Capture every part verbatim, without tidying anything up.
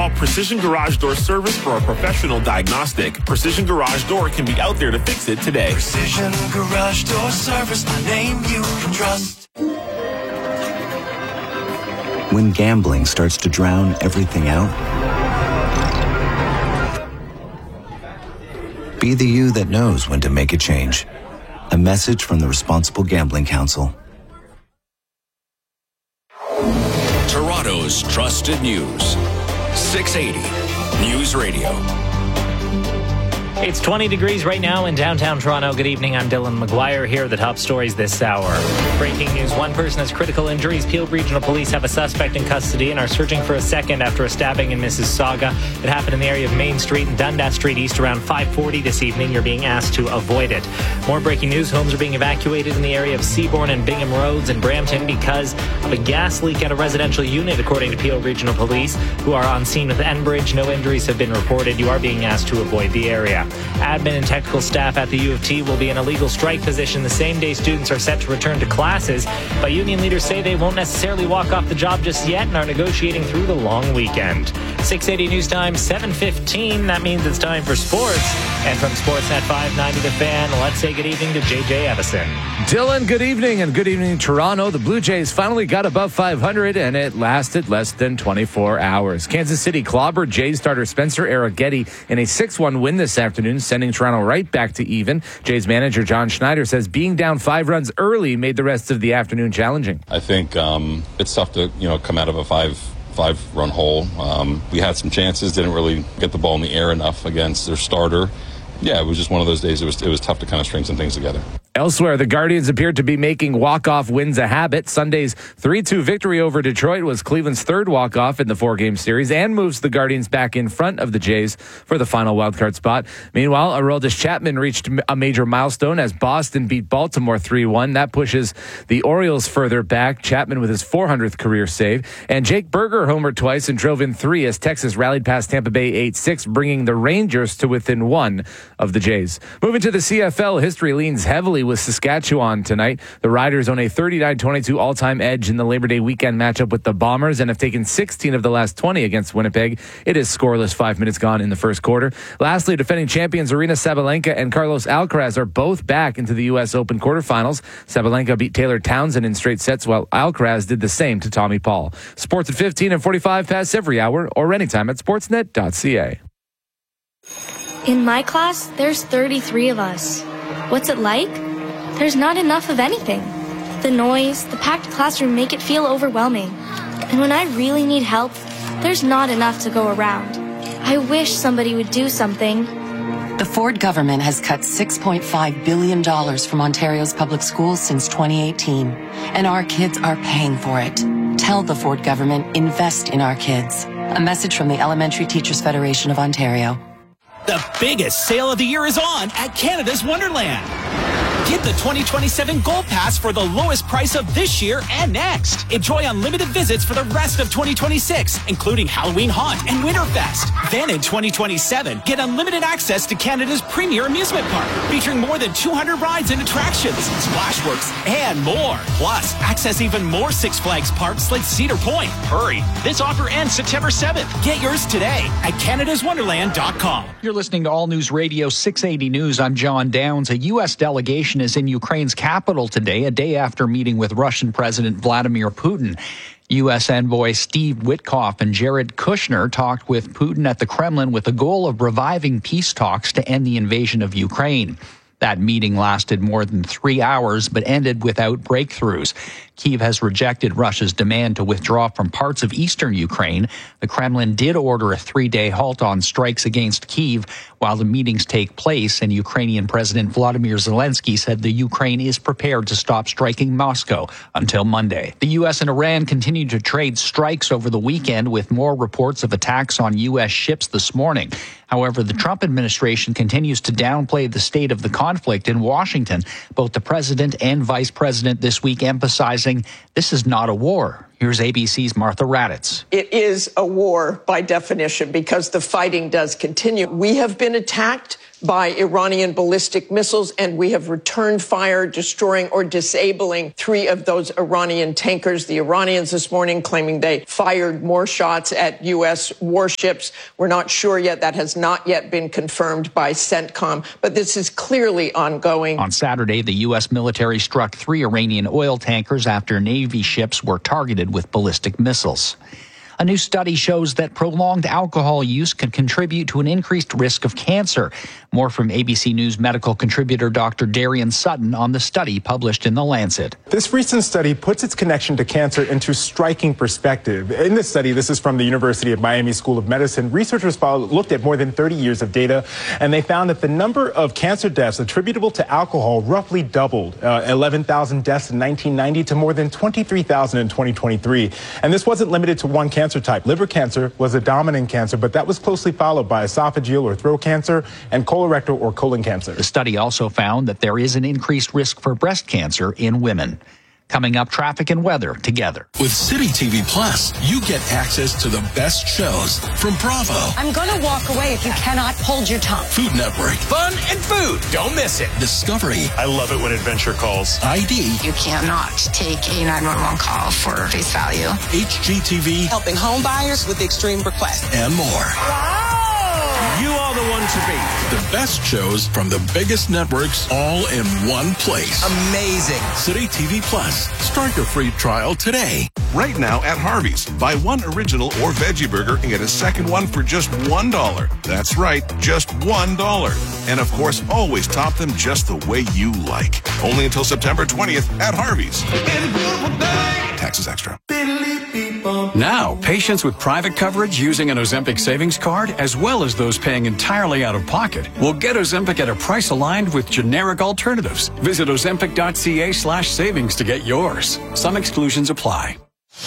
Call Precision Garage Door Service for a professional diagnostic. Precision Garage Door can be out there to fix it today. Precision Garage Door Service, a name you can trust. When gambling starts to drown everything out, be the you that knows when to make a change. A message from the Responsible Gambling Council. Toronto's trusted news. six eighty News Radio. It's twenty degrees right now in downtown Toronto. Good evening. I'm Dylan McGuire. Here are the top stories this hour. Breaking news. One person has critical injuries. Peel Regional Police have a suspect in custody and are searching for a second after a stabbing in Mississauga. It happened in the area of Main Street and Dundas Street East around five forty this evening. You're being asked to avoid it. More breaking news. Homes are being evacuated in the area of Seabourn and Bingham Roads in Brampton because of a gas leak at a residential unit, according to Peel Regional Police, who are on scene with Enbridge. No injuries have been reported. You are being asked to avoid the area. Admin and technical staff at the U of T will be in a legal strike position the same day students are set to return to classes, but union leaders say they won't necessarily walk off the job just yet and are negotiating through the long weekend. six eighty News Time, seven fifteen. That means it's time for sports. And from Sportsnet five ninety The Fan, let's say good evening to J J Evison. Dylan, good evening, and good evening, Toronto. The Blue Jays finally got above five hundred, and it lasted less than twenty-four hours. Kansas City clobbered Jays starter Spencer Arrighetti in a six one win this afternoon, sending Toronto right back to even. Jays manager John Schneider says being down five runs early made the rest of the afternoon challenging. I think um, it's tough to you know come out of a five five run hole. Um, we had some chances, didn't really get the ball in the air enough against their starter. Yeah, it was just one of those days. It was it was tough to kind of string some things together. Elsewhere, the Guardians appeared to be making walk-off wins a habit. Sunday's three two victory over Detroit was Cleveland's third walk-off in the four-game series and moves the Guardians back in front of the Jays for the final wildcard spot. Meanwhile, Aroldis Chapman reached a major milestone as Boston beat Baltimore three one. That pushes the Orioles further back. Chapman with his four hundredth career save. And Jake Berger homered twice and drove in three as Texas rallied past Tampa Bay eight six, bringing the Rangers to within one of the Jays. Moving to the C F L, history leans heavily with Saskatchewan tonight. The Riders own a thirty-nine twenty-two all-time edge in the Labor Day weekend matchup with the Bombers and have taken sixteen of the last twenty against Winnipeg. It is scoreless, five minutes gone in the first quarter. Lastly, defending champions Aryna Sabalenka and Carlos Alcaraz are both back into the U S Open quarterfinals. Sabalenka beat Taylor Townsend in straight sets, while Alcaraz did the same to Tommy Paul. Sports at fifteen and forty-five past every hour or anytime at sportsnet dot c a. In my class, there's thirty-three of us. What's it like? There's not enough of anything. The noise, the packed classroom make it feel overwhelming. And when I really need help, there's not enough to go around. I wish somebody would do something. The Ford government has cut six point five billion dollars from Ontario's public schools since twenty eighteen. And our kids are paying for it. Tell the Ford government, invest in our kids. A message from the Elementary Teachers Federation of Ontario. The biggest sale of the year is on at Canada's Wonderland. Get the twenty twenty-seven Gold Pass for the lowest price of this year and next. Enjoy unlimited visits for the rest of twenty twenty-six, including Halloween Haunt and Winterfest. Then in twenty twenty-seven, get unlimited access to Canada's premier amusement park, featuring more than two hundred rides and attractions, Splashworks, and more. Plus, access even more Six Flags parks like Cedar Point. Hurry, this offer ends September seventh. Get yours today at canada's wonderland dot com. You're listening to All News Radio six eighty News. I'm John Downs. A U S delegation is in Ukraine's capital today, a day after meeting with Russian President Vladimir Putin. U S envoy Steve Witkoff and Jared Kushner talked with Putin at the Kremlin with the goal of reviving peace talks to end the invasion of Ukraine. That meeting lasted more than three hours, but ended without breakthroughs. Kyiv has rejected Russia's demand to withdraw from parts of eastern Ukraine. The Kremlin did order a three-day halt on strikes against Kyiv while the meetings take place, and Ukrainian President Volodymyr Zelensky said the Ukraine is prepared to stop striking Moscow until Monday. The U S and Iran continued to trade strikes over the weekend, with more reports of attacks on U S ships this morning. However, the Trump administration continues to downplay the state of the conflict in Washington. Both the president and vice president this week emphasizing this is not a war. Here's A B C's Martha Raddatz. It is a war by definition because the fighting does continue. We have been attacked by Iranian ballistic missiles, and we have returned fire, destroying or disabling three of those Iranian tankers. The Iranians this morning claiming they fired more shots at U S warships. We're not sure yet. That has not yet been confirmed by CENTCOM, but this is clearly ongoing. On Saturday, the U S military struck three Iranian oil tankers after Navy ships were targeted with ballistic missiles. A new study shows that prolonged alcohol use can contribute to an increased risk of cancer. More from A B C News medical contributor Doctor Darian Sutton on the study published in The Lancet. This recent study puts its connection to cancer into striking perspective. In this study, this is from the University of Miami School of Medicine, researchers followed, looked at more than thirty years of data, and they found that the number of cancer deaths attributable to alcohol roughly doubled, uh, eleven thousand deaths in nineteen ninety to more than twenty-three thousand in twenty twenty-three. And this wasn't limited to one cancer type. Liver cancer was a dominant cancer, but that was closely followed by esophageal or throat cancer and colorectal or colon cancer. The study also found that there is an increased risk for breast cancer in women. Coming up, traffic and weather together. With City T V Plus, you get access to the best shows from Bravo, I'm going to walk away if you cannot hold your tongue. Food Network, Fun and food. Don't miss it. Discovery, I love it when adventure calls. I D, You cannot take a nine one one call for face value. H G T V, Helping home buyers with extreme requests. and more. You are the one to beat. The best shows from the biggest networks all in one place. Amazing. City T V Plus. Start your free trial today. Right now at Harvey's, buy one original or veggie burger and get a second one for just one dollar. That's right, just one dollar. And of course, always top them just the way you like. Only until September twentieth at Harvey's. Taxes extra. Now, patients with private coverage using an Ozempic savings card, as well as those paying entirely out of pocket, will get Ozempic at a price aligned with generic alternatives. Visit ozempic.ca slash savings to get yours. Some exclusions apply.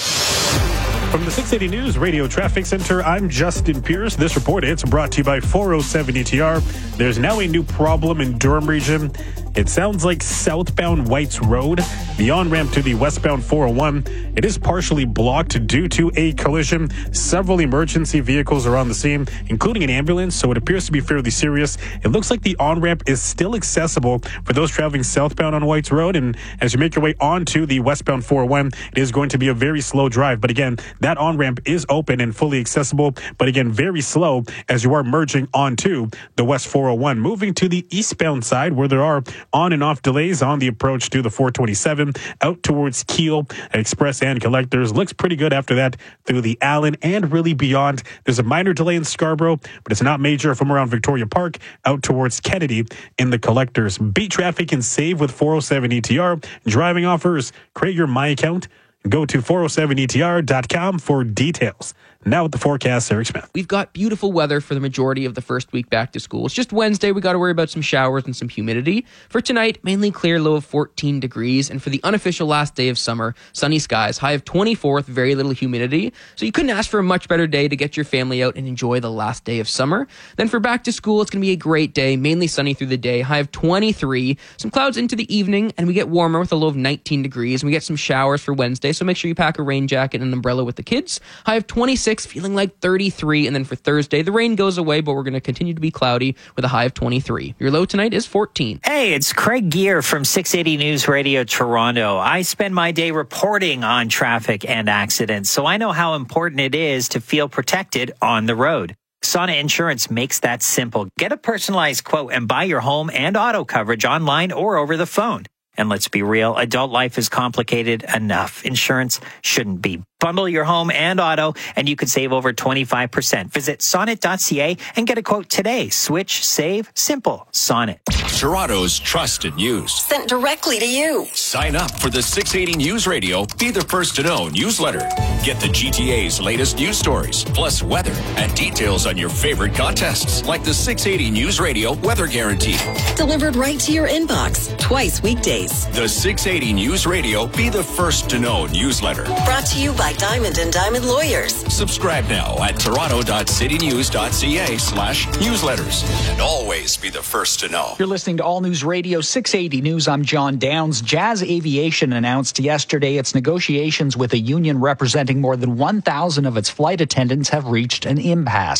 From the six eighty News Radio Traffic Center, I'm Justin Pierce. This report, it's brought to you by four oh seven E T R. There's now a new problem in Durham region. It sounds like southbound Whites Road, the on-ramp to the westbound four oh one. It is partially blocked due to a collision. Several emergency vehicles are on the scene, including an ambulance, so it appears to be fairly serious. It looks like the on-ramp is still accessible for those traveling southbound on Whites Road, and as you make your way onto the westbound four oh one, it is going to be a very slow drive. But again, that on-ramp is open and fully accessible, but again, very slow as you are merging onto the West four oh one. Moving to the eastbound side, where there are on and off delays on the approach to the four twenty-seven out towards Kiel, Express and Collectors. Looks pretty good after that through the Allen and really beyond. There's a minor delay in Scarborough, but it's not major from around Victoria Park out towards Kennedy in the Collectors. Beat traffic and save with four oh seven E T R. Driving offers. Create your My Account. Go to four oh seven E T R dot com for details. Now with the forecast, Eric Smith. We've got beautiful weather for the majority of the first week back to school. It's just Wednesday. We got to worry about some showers and some humidity. For tonight, mainly clear, low of fourteen degrees. And for the unofficial last day of summer, sunny skies, high of twenty-four with very little humidity. So you couldn't ask for a much better day to get your family out and enjoy the last day of summer. Then for back to school, it's going to be a great day, mainly sunny through the day, high of twenty-three. Some clouds into the evening, and we get warmer with a low of nineteen degrees. And we get some showers for Wednesday, so make sure you pack a rain jacket and an umbrella with the kids. High of twenty-six, feeling like thirty-three. And then for Thursday, the rain goes away, but we're going to continue to be cloudy with a high of twenty-three. Your low tonight is fourteen. Hey, it's Craig Gear from six eighty News Radio Toronto. I spend my day reporting on traffic and accidents, so I know how important it is to feel protected on the road. Sonnet Insurance makes that simple. Get a personalized quote and buy your home and auto coverage online or over the phone. And let's be real, adult life is complicated enough. Insurance shouldn't be. Bundle your home and auto, and you could save over twenty-five percent. Visit sonnet dot c a and get a quote today. Switch, save, simple. Sonnet. Toronto's trusted news. Sent directly to you. Sign up for the six eighty News Radio Be the First to Know newsletter. Get the G T A's latest news stories, plus weather and details on your favorite contests, like the six eighty News Radio Weather Guarantee. Delivered right to your inbox, twice weekdays. The six eighty News Radio Be the First to Know newsletter. Brought to you by Diamond and Diamond Lawyers. Subscribe now at toronto dot city news dot c a slash newsletters. And always be the first to know. You're listening to All News Radio six eighty News. I'm John Downs. Jazz Aviation announced yesterday its negotiations with a union representing more than one thousand of its flight attendants have reached an impasse.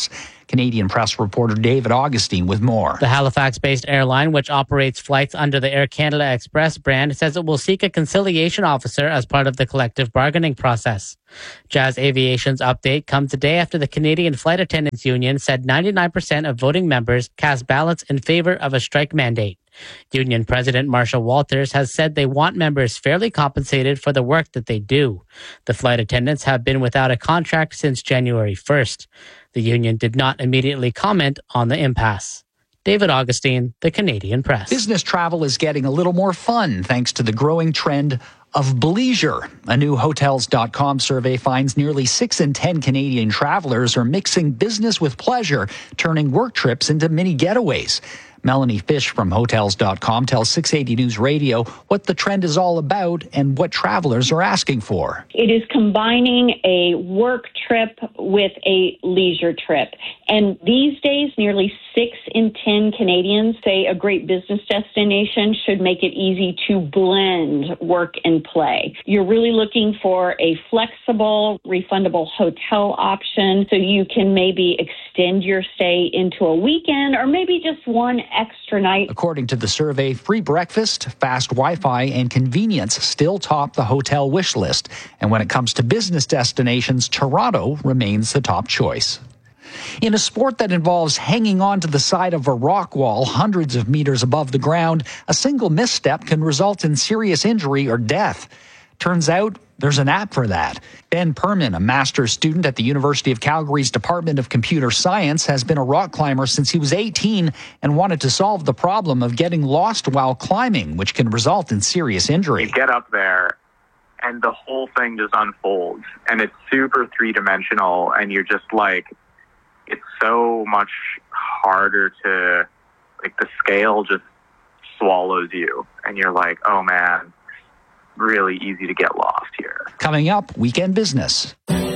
Canadian Press reporter David Augustine with more. The Halifax-based airline, which operates flights under the Air Canada Express brand, says it will seek a conciliation officer as part of the collective bargaining process. Jazz Aviation's update comes a day after the Canadian Flight Attendants Union said ninety-nine percent of voting members cast ballots in favor of a strike mandate. Union President Marsha Walters has said they want members fairly compensated for the work that they do. The flight attendants have been without a contract since January first. The union did not immediately comment on the impasse. David Augustine, The Canadian Press. Business travel is getting a little more fun thanks to the growing trend of bleisure. A new Hotels dot com survey finds nearly six in ten Canadian travelers are mixing business with pleasure, turning work trips into mini getaways. Melanie Fish from Hotels dot com tells six eighty News Radio what the trend is all about and what travelers are asking for. It is combining a work trip with a leisure trip. And these days, nearly six in ten Canadians say a great business destination should make it easy to blend work and play. You're really looking for a flexible, refundable hotel option so you can maybe extend your stay into a weekend or maybe just one extra night. According to the survey, free breakfast, fast Wi-Fi, and convenience still top the hotel wish list. And when it comes to business destinations, Toronto remains the top choice. In a sport that involves hanging on to the side of a rock wall hundreds of meters above the ground, a single misstep can result in serious injury or death. Turns out there's an app for that. Ben Perman, a master's student at the University of Calgary's Department of Computer Science, has been a rock climber since he was eighteen and wanted to solve the problem of getting lost while climbing, which can result in serious injury. You get up there and the whole thing just unfolds and it's super three-dimensional and you're just like, it's so much harder to, like the scale just swallows you and you're like, oh man, really easy to get lost here. Coming up, Weekend Business.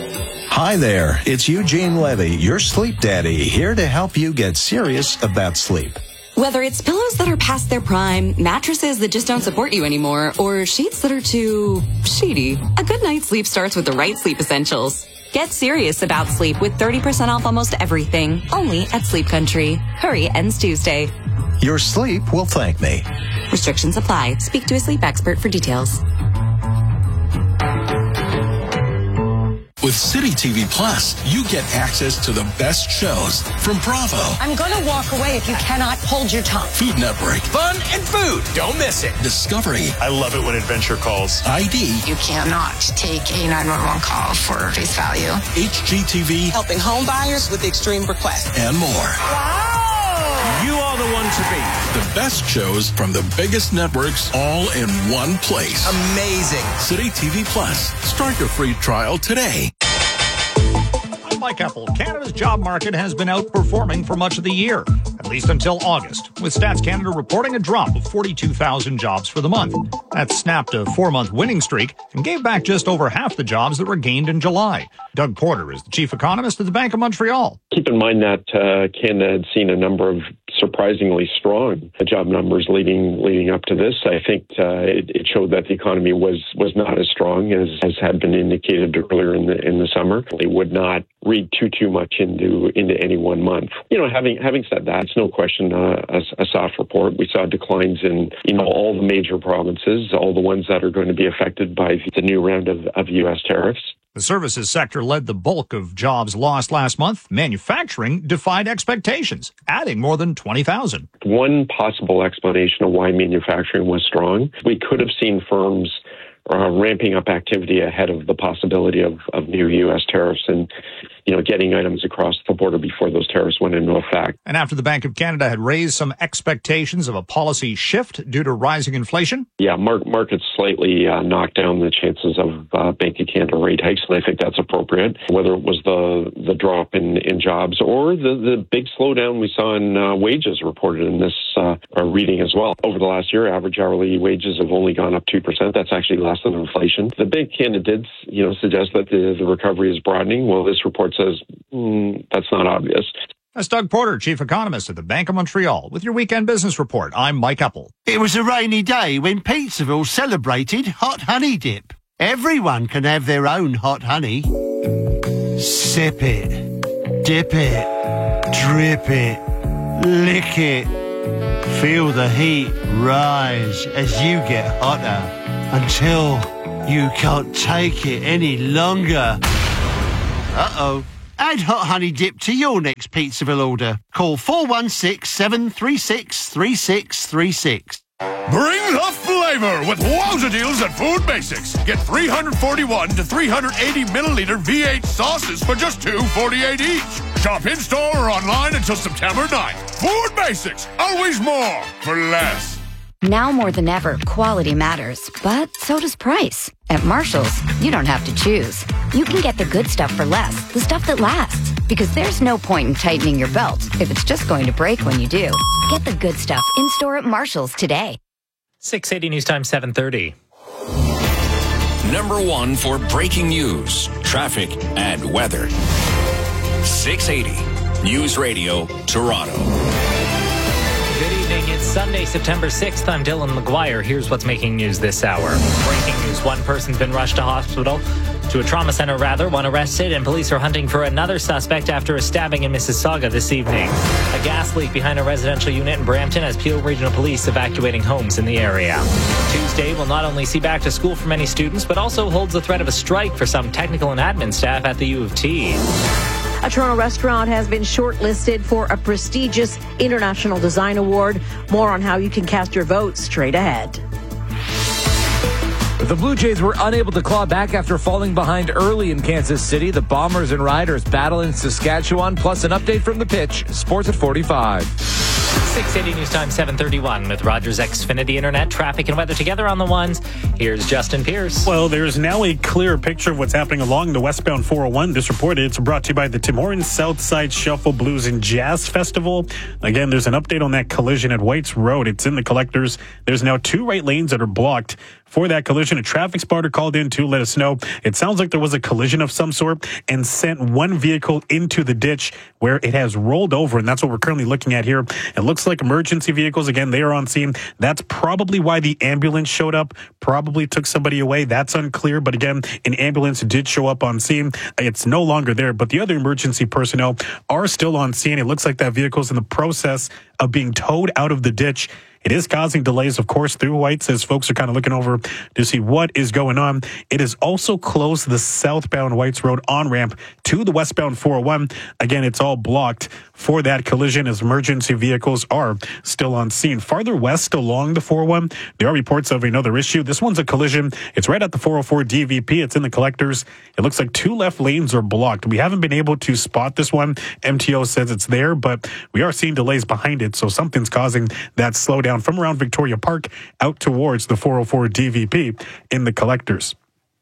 Hi there, it's Eugene Levy, your sleep daddy, here to help you get serious about sleep. Whether it's pillows that are past their prime, mattresses that just don't support you anymore, or sheets that are too sheety, a good night's sleep starts with the right sleep essentials. Get serious about sleep with thirty percent off almost everything, only at Sleep Country. Hurry, ends Tuesday. Your sleep will thank me. Restrictions apply. Speak to a sleep expert for details. With City T V Plus, you get access to the best shows from Bravo, I'm going to walk away if you cannot hold your tongue. Food Network, Fun and food. Don't miss it. Discovery, I love it when Adventure calls. I D, You cannot take a nine one one call for face value. H G T V, Helping home buyers with extreme requests. and more. You are the one to be. The best shows from the biggest networks all in one place. Amazing. City T V Plus. Start your free trial today. I'm Mike Apple. Canada's job market has been outperforming for much of the year, at least until August, with Stats Canada reporting a drop of forty-two thousand jobs for the month. That snapped a four-month winning streak and gave back just over half the jobs that were gained in July. Doug Porter is the chief economist at the Bank of Montreal. Keep in mind that uh, Canada had seen a number of surprisingly strong job numbers leading leading up to this. I think uh, it, it showed that the economy was was not as strong as, as had been indicated earlier in the in the summer. They would not read too too much into into any one month. You know, having having said that, it's no question uh, a, a soft report. We saw declines in you know all the major provinces, all the ones that are going to be affected by the new round of, of U S tariffs. The services sector led the bulk of jobs lost last month. Manufacturing defied expectations, adding more than twenty thousand. One possible explanation of why manufacturing was strong, we could have seen firms uh, ramping up activity ahead of the possibility of, of new U S tariffs and, you know, getting items across the border before those tariffs went into effect. And after the Bank of Canada had raised some expectations of a policy shift due to rising inflation? Yeah, mar- markets slightly uh, knocked down the chances of uh, Bank of Canada rate hikes, and I think that's appropriate, whether it was the the drop in, in jobs or the, the big slowdown we saw in uh, wages reported in this uh, reading as well. Over the last year, average hourly wages have only gone up two percent. That's actually less than inflation. The Bank of Canada did, you know, suggest that the, the recovery is broadening. Well, this report says mm, that's not obvious. That's Doug Porter, chief economist at the Bank of Montreal, with your Weekend Business Report. I'm Mike Apple. It was a rainy day when Pizzaville celebrated Hot Honey Dip. Everyone can have their own hot honey. Sip it. Dip it. Drip it. Lick it. Feel the heat rise as you get hotter until you can't take it any longer. Uh-oh. Add hot honey dip to your next Pizzaville order. Call four one six, seven three six, three six three six. Bring the flavor with wowza deals at Food Basics. Get three forty-one to three eighty milliliter V eight sauces for just two forty-eight each. Shop in-store or online until September ninth. Food Basics, always more for less. Now more than ever, quality matters, but so does price. At Marshall's, you don't have to choose. You can get the good stuff for less, the stuff that lasts. Because there's no point in tightening your belt if it's just going to break when you do. Get the good stuff in-store at Marshall's today. six eighty News Time seven thirty. Number one for breaking news, traffic, and weather. six eighty News Radio, Toronto. Good evening. It's Sunday, September sixth. I'm Dylan McGuire. Here's what's making news this hour. Breaking news. One person's been rushed to hospital, to a trauma center rather. One arrested, and police are hunting for another suspect after a stabbing in Mississauga this evening. A gas leak behind a residential unit in Brampton has Peel Regional Police evacuating homes in the area. Tuesday will not only see back to school for many students, but also holds the threat of a strike for some technical and admin staff at the U of T. A Toronto restaurant has been shortlisted for a prestigious International Design Award. More on how you can cast your vote straight ahead. The Blue Jays were unable to claw back after falling behind early in Kansas City. The Bombers and Riders battle in Saskatchewan, plus an update from the pitch. Sports at forty-five. six eighty News Time seven thirty-one with Rogers Xfinity Internet, traffic and weather together on the ones. Here's Justin Pierce. Well, there's now a clear picture of what's happening along the westbound four oh one. This report, it's brought to you by the Tim Hortons Southside Shuffle Blues and Jazz Festival. Again, there's an update on that collision at Whites Road. It's in the collectors. There's now two right lanes that are blocked for that collision. A traffic spotter called in to let us know. It sounds like there was a collision of some sort and sent one vehicle into the ditch where it has rolled over, and that's what we're currently looking at here. It looks like emergency vehicles, again, they are on scene. That's probably why the ambulance showed up, probably took somebody away. That's unclear, but again, an ambulance did show up on scene. It's no longer there, but the other emergency personnel are still on scene. It looks like that vehicle's in the process of being towed out of the ditch. It is causing delays, of course, through Whites as folks are kind of looking over to see what is going on. It is also closed the southbound Whites Road on-ramp to the westbound four oh one. Again, it's all blocked for that collision as emergency vehicles are still on scene. Farther west along the four oh one, there are reports of another issue. This one's a collision. It's right at the four oh four D V P. It's in the collectors. It looks like two left lanes are blocked. We haven't been able to spot this one. M T O says it's there, but we are seeing delays behind it, so something's causing that slowdown from around Victoria Park out towards the four oh four D V P in the collectors.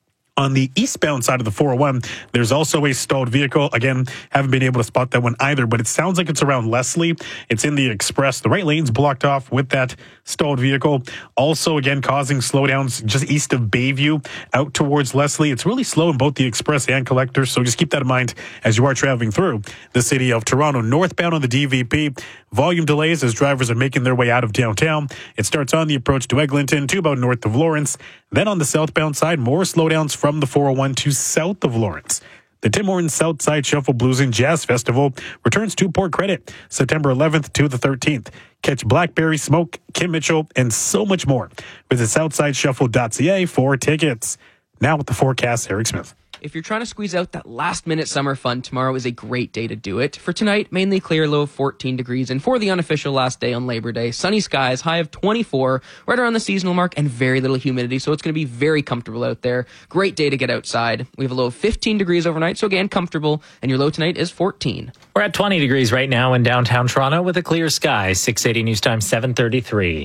On the eastbound side of the four oh one, there's also a stalled vehicle. Again, haven't been able to spot that one either, but it sounds like it's around Leslie. It's in the express. The right lane's blocked off with that stalled vehicle. Also, again, causing slowdowns just east of Bayview out towards Leslie. It's really slow in both the express and collectors, so just keep that in mind as you are traveling through the city of Toronto. Northbound on the D V P, volume delays as drivers are making their way out of downtown. It starts on the approach to Eglinton to about north of Lawrence. Then on the southbound side, more slowdowns from the four oh one to south of Lawrence. The Tim Hortons Southside Shuffle Blues and Jazz Festival returns to Port Credit September eleventh to the thirteenth. Catch Blackberry Smoke, Kim Mitchell, and so much more. Visit southside shuffle dot c a for tickets. Now with the forecast, Eric Smith. If you're trying to squeeze out that last-minute summer fun, tomorrow is a great day to do it. For tonight, mainly clear, low of fourteen degrees. And for the unofficial last day on Labor Day, sunny skies, high of twenty-four, right around the seasonal mark, and very little humidity. So it's going to be very comfortable out there. Great day to get outside. We have a low of fifteen degrees overnight, so again, comfortable. And your low tonight is fourteen. We're at twenty degrees right now in downtown Toronto with a clear sky. six eighty News Time seven thirty-three.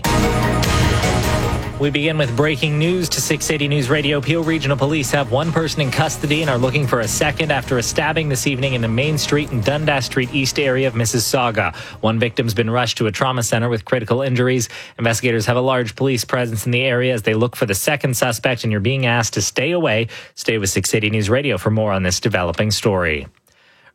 We begin with breaking news to six eighty News Radio. Peel Regional Police have one person in custody and are looking for a second after a stabbing this evening in the Main Street and Dundas Street East area of Mississauga. One victim's been rushed to a trauma center with critical injuries. Investigators have a large police presence in the area as they look for the second suspect, and you're being asked to stay away. Stay with six eighty News Radio for more on this developing story.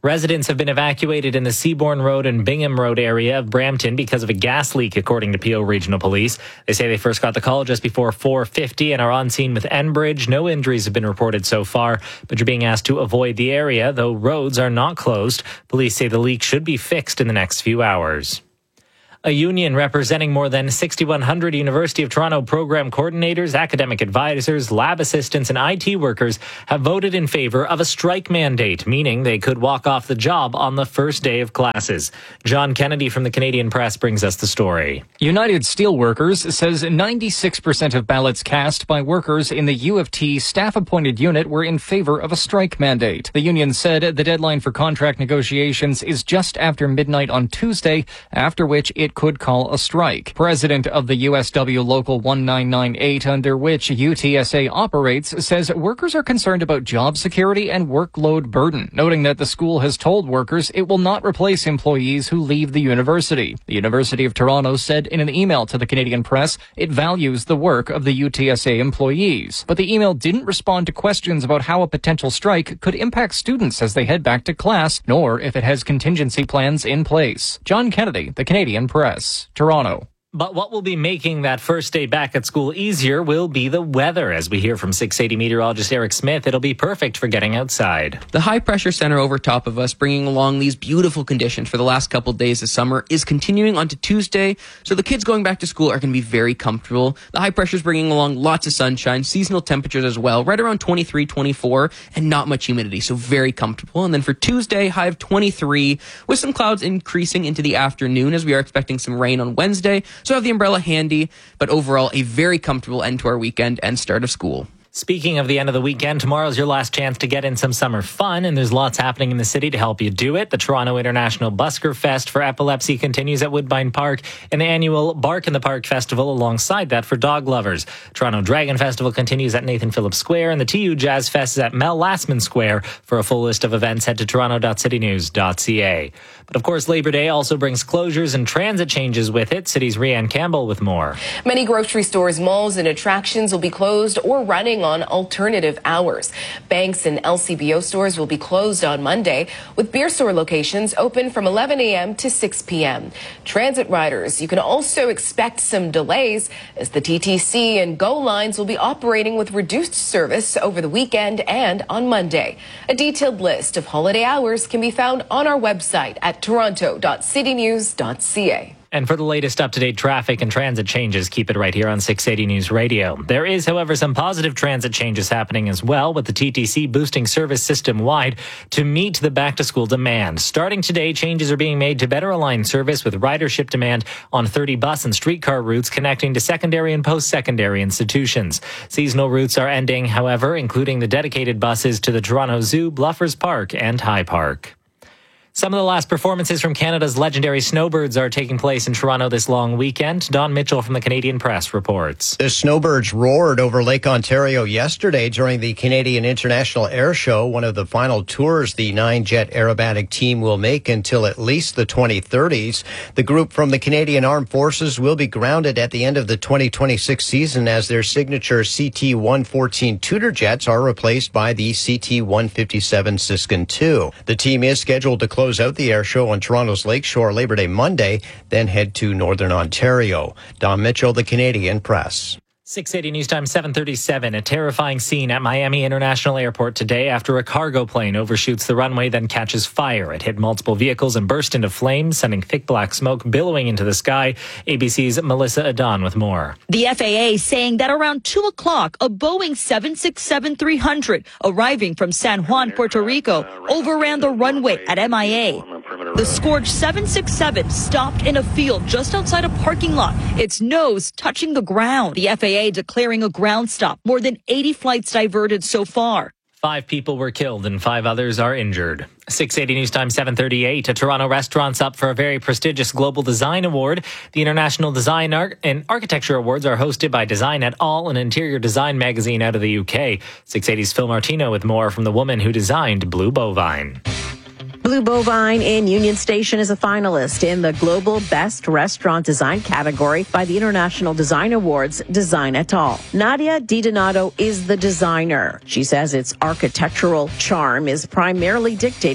Residents have been evacuated in the Seabourn Road and Bingham Road area of Brampton because of a gas leak, according to Peel Regional Police. They say they first got the call just before four fifty and are on scene with Enbridge. No injuries have been reported so far, but you're being asked to avoid the area, though roads are not closed. Police say the leak should be fixed in the next few hours. A union representing more than six thousand one hundred University of Toronto program coordinators, academic advisors, lab assistants, and I T workers have voted in favor of a strike mandate, meaning they could walk off the job on the first day of classes. John Kennedy from the Canadian Press brings us the story. United Steelworkers says ninety-six percent of ballots cast by workers in the U of T staff-appointed unit were in favor of a strike mandate. The union said the deadline for contract negotiations is just after midnight on Tuesday, after which it could call a strike. President of the U S W Local one nine nine eight, under which U T S A operates, says workers are concerned about job security and workload burden, noting that the school has told workers it will not replace employees who leave the university. The University of Toronto said in an email to the Canadian Press it values the work of the U T S A employees, but the email didn't respond to questions about how a potential strike could impact students as they head back to class, nor if it has contingency plans in place. John Kennedy, the Canadian Press. Toronto. But what will be making that first day back at school easier will be the weather. As we hear from six eighty meteorologist Eric Smith, it'll be perfect for getting outside. The high-pressure center over top of us, bringing along these beautiful conditions for the last couple days of summer, is continuing onto Tuesday, so the kids going back to school are going to be very comfortable. The high pressure is bringing along lots of sunshine, seasonal temperatures as well, right around twenty-three, twenty-four, and not much humidity, so very comfortable. And then for Tuesday, high of twenty-three, with some clouds increasing into the afternoon, as we are expecting some rain on Wednesday. So have the umbrella handy, but overall a very comfortable end to our weekend and start of school. Speaking of the end of the weekend, tomorrow's your last chance to get in some summer fun, and there's lots happening in the city to help you do it. The Toronto International Busker Fest for Epilepsy continues at Woodbine Park, and the annual Bark in the Park Festival alongside that for dog lovers. Toronto Dragon Festival continues at Nathan Phillips Square, and the T U Jazz Fest is at Mel Lastman Square. For a full list of events, head to toronto dot city news dot c a. But of course, Labor Day also brings closures and transit changes with it. City's Rianne Campbell with more. Many grocery stores, malls, and attractions will be closed or running on alternative hours. Banks and L C B O stores will be closed on Monday, with beer store locations open from eleven a.m. to six p.m. Transit riders, you can also expect some delays as the T T C and GO lines will be operating with reduced service over the weekend and on Monday. A detailed list of holiday hours can be found on our website at toronto dot city news dot c a. And for the latest up-to-date traffic and transit changes, keep it right here on six eighty News Radio. There is, however, some positive transit changes happening as well, with the T T C boosting service system-wide to meet the back-to-school demand. Starting today, changes are being made to better align service with ridership demand on thirty bus and streetcar routes connecting to secondary and post-secondary institutions. Seasonal routes are ending, however, including the dedicated buses to the Toronto Zoo, Bluffers Park, and High Park. Some of the last performances from Canada's legendary snowbirds are taking place in Toronto this long weekend. Don Mitchell from the Canadian Press reports. The snowbirds roared over Lake Ontario yesterday during the Canadian International Air Show, one of the final tours the nine-jet aerobatic team will make until at least the twenty thirties. The group from the Canadian Armed Forces will be grounded at the end of the twenty twenty-six season as their signature C T one fourteen Tudor jets are replaced by the C T one fifty-seven Siskin two. The team is scheduled to close out the air show on Toronto's Lakeshore Labor Day Monday, then head to Northern Ontario. Don Mitchell, the Canadian Press. six eighty News Time, seven thirty-seven. A terrifying scene at Miami International Airport today after a cargo plane overshoots the runway, then catches fire. It hit multiple vehicles and burst into flames, sending thick black smoke billowing into the sky. A B C's Melissa Adon with more. The F A A saying that around two o'clock, a Boeing seven sixty-seven three hundred arriving from San Juan, Puerto Rico, overran the runway at M I A. The scourged seven sixty-seven stopped in a field just outside a parking lot, its nose touching the ground. The F A A declaring a ground stop. More than eighty flights diverted so far. Five people were killed and five others are injured. six eighty News Time, seven thirty-eight. A Toronto restaurant's up for a very prestigious Global Design Award. The International Design Ar- and Architecture Awards are hosted by Design et al., an interior design magazine out of the U K. six eighty's Phil Martino with more from the woman who designed Blue Bovine. Blue Bovine in Union Station is a finalist in the Global Best Restaurant Design category by the International Design Awards, Design et al. Nadia DiDonato is the designer. She says its architectural charm is primarily dictated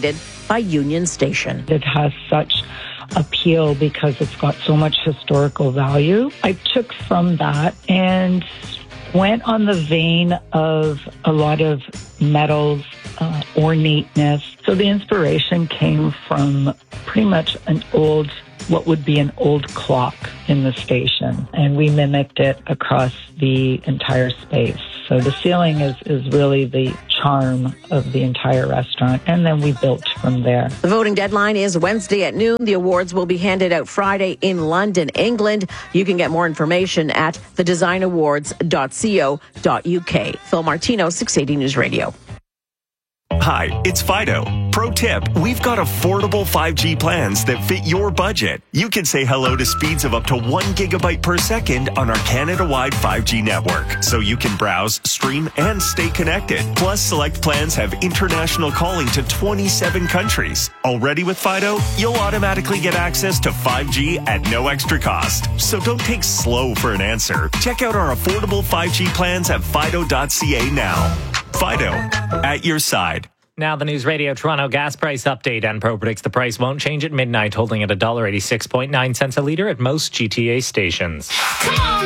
by Union Station. It has such appeal because it's got so much historical value. I took from that and went on the vein of a lot of metals, uh, ornateness. So the inspiration came from pretty much an old, what would be an old clock in the station. And we mimicked it across the entire space. So the ceiling is, is really the charm of the entire restaurant. And then we built from there. The voting deadline is Wednesday at noon. The awards will be handed out Friday in London, England. You can get more information at the design awards dot co dot uk. Phil Martino, six eighty News Radio. Hi, it's Fido. Pro tip, we've got affordable five G plans that fit your budget. You can say hello to speeds of up to one gigabyte per second on our Canada-wide five G network, so you can browse, stream, and stay connected. Plus, select plans have international calling to twenty-seven countries. Already with Fido, you'll automatically get access to five G at no extra cost. So don't take slow for an answer. Check out our affordable five G plans at fido dot c a now. Fido, at your side. Now the News Radio Toronto gas price update. Enpro predicts the price won't change at midnight, holding at one dollar eighty-six point nine cents a litre at most G T A stations. Come on!